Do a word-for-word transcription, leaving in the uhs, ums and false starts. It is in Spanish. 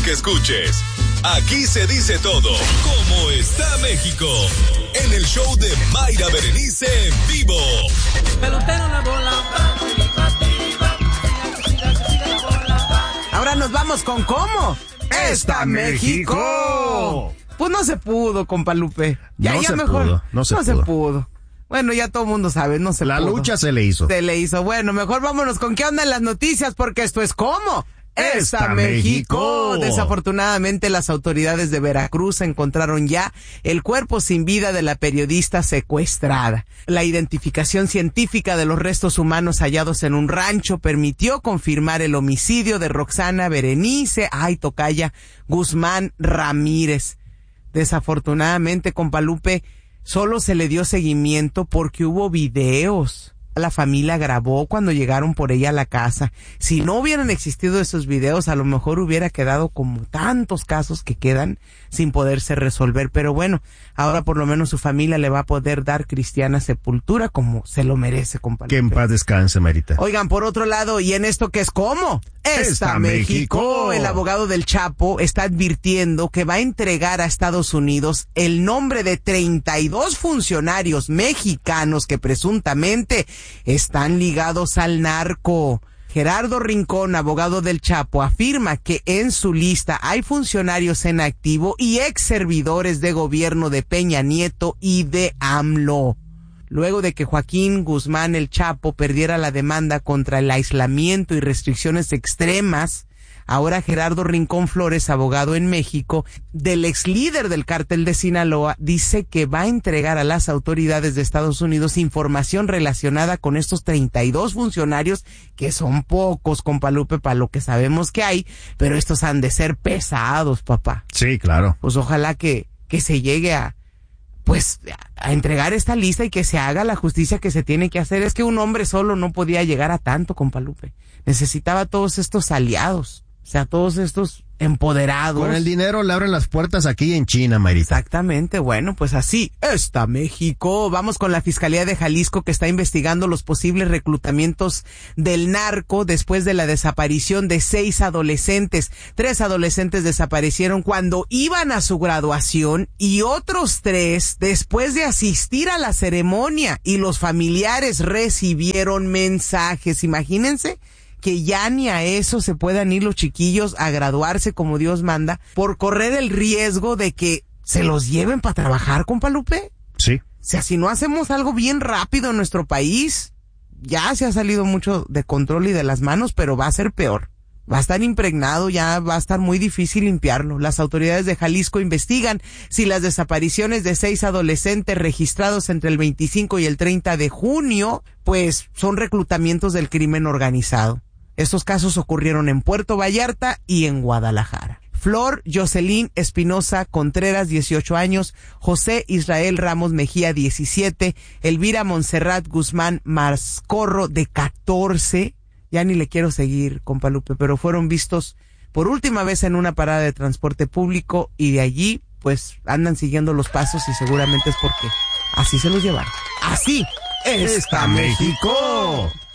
que escuches. Aquí se dice todo. ¿Cómo está México? En el show de Mayra Berenice en vivo. Pelotero la bola. Ahora nos vamos con ¿cómo? ¡Está México! Pues no se pudo, compa Lupe. Ya, no ya se mejor. pudo, no se no pudo. se pudo. Bueno, ya todo el mundo sabe, no se La pudo. lucha se le hizo. Se le hizo. Bueno, mejor vámonos con qué onda en las noticias, porque esto es ¿cómo? ¡Está México! Desafortunadamente, las autoridades de Veracruz encontraron ya el cuerpo sin vida de la periodista secuestrada. La identificación científica de los restos humanos hallados en un rancho permitió confirmar el homicidio de Roxana Berenice, ay, tocaya, Guzmán Ramírez. Desafortunadamente, compa Lupe, solo se le dio seguimiento porque hubo videos. La familia grabó cuando llegaron por ella a la casa. Si no hubieran existido esos videos, a lo mejor hubiera quedado como tantos casos que quedan sin poderse resolver. Pero bueno, ahora por lo menos su familia le va a poder dar cristiana sepultura como se lo merece, compadre. Que en paz descanse, Marita. Oigan, por otro lado, ¿y en esto qué es cómo? ¡Está México! El abogado del Chapo está advirtiendo que va a entregar a Estados Unidos el nombre de treinta y dos funcionarios mexicanos que presuntamente están ligados al narco. Gerardo Rincón, abogado del Chapo, afirma que en su lista hay funcionarios en activo y ex servidores de gobierno de Peña Nieto y de AMLO. Luego de que Joaquín Guzmán el Chapo perdiera la demanda contra el aislamiento y restricciones extremas, ahora Gerardo Rincón Flores, abogado en México, del ex líder del cártel de Sinaloa, dice que va a entregar a las autoridades de Estados Unidos información relacionada con estos treinta y dos funcionarios, que son pocos, compa Lupe, para lo que sabemos que hay, pero estos han de ser pesados, papá. Sí, claro. Pues ojalá que, que se llegue a, pues, a entregar esta lista y que se haga la justicia que se tiene que hacer. Es que un hombre solo no podía llegar a tanto, compa Lupe. Necesitaba todos estos aliados. O sea, todos estos empoderados. Con el dinero le abren las puertas aquí en China, Marita. Exactamente, bueno, pues así está México. Vamos con la Fiscalía de Jalisco, que está investigando los posibles reclutamientos del narco después de la desaparición de seis adolescentes. Tres adolescentes desaparecieron cuando iban a su graduación y otros tres después de asistir a la ceremonia, y los familiares recibieron mensajes. Imagínense que ya ni a eso se puedan ir los chiquillos a graduarse como Dios manda, por correr el riesgo de que se los lleven para trabajar, compa Lupe. Sí. O sea, si no hacemos algo bien rápido en nuestro país, ya se ha salido mucho de control y de las manos, pero va a ser peor. Va a estar impregnado, ya va a estar muy difícil limpiarlo. Las autoridades de Jalisco investigan si las desapariciones de seis adolescentes registrados entre el veinticinco y el treinta de junio, pues son reclutamientos del crimen organizado. Estos casos ocurrieron en Puerto Vallarta y en Guadalajara. Flor Jocelyn Espinosa Contreras, dieciocho años, José Israel Ramos Mejía, diecisiete, Elvira Montserrat Guzmán Mascorro, de catorce, ya ni le quiero seguir, compa Lupe, pero fueron vistos por última vez en una parada de transporte público y de allí, pues, andan siguiendo los pasos y seguramente es porque así se los llevaron. Así está México.